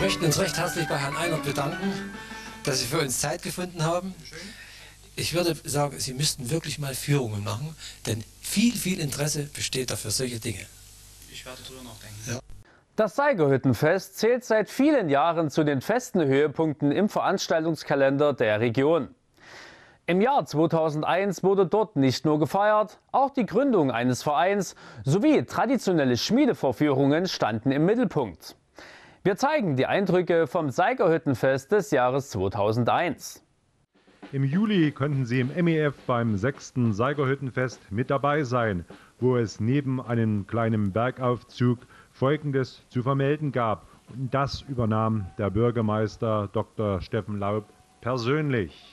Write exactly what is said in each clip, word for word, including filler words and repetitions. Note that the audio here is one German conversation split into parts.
möchten uns recht herzlich bei Herrn Einert bedanken, dass Sie für uns Zeit gefunden haben. Ich würde sagen, Sie müssten wirklich mal Führungen machen, denn viel, viel Interesse besteht da für solche Dinge. Ich werde drüber nachdenken. Ja. Das Saigerhüttenfest zählt seit vielen Jahren zu den festen Höhepunkten im Veranstaltungskalender der Region. Im Jahr zweitausendeins wurde dort nicht nur gefeiert, auch die Gründung eines Vereins sowie traditionelle Schmiedevorführungen standen im Mittelpunkt. Wir zeigen die Eindrücke vom Saigerhüttenfest des Jahres zweitausendeins. Im Juli konnten Sie im M E F beim sechsten Saigerhüttenfest mit dabei sein, wo es neben einem kleinen Bergaufzug Folgendes zu vermelden gab. Und das übernahm der Bürgermeister Doktor Steffen Laub persönlich.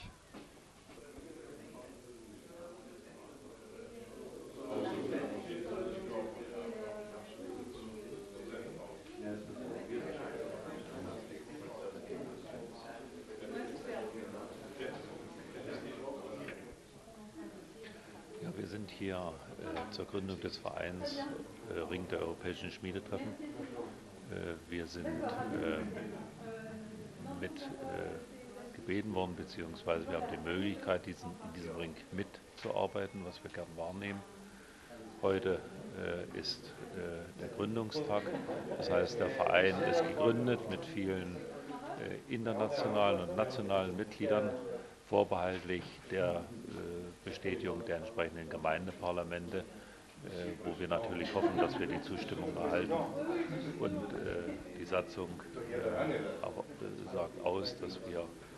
Ja, wir sind hier äh, zur Gründung des Vereins äh, Ring der europäischen Schmiedetreffen. Äh, wir sind äh, mit äh, gebeten worden, beziehungsweise wir haben die Möglichkeit, diesen, in diesem Ring mitzuarbeiten, was wir gern wahrnehmen. Heute äh, ist äh, der Gründungstag, das heißt, der Verein ist gegründet mit vielen äh, internationalen und nationalen Mitgliedern, vorbehaltlich der äh, Bestätigung der entsprechenden Gemeindeparlamente, äh, wo wir natürlich hoffen, dass wir die Zustimmung erhalten. Und äh, die Satzung äh, auch, äh, sagt aus, dass wir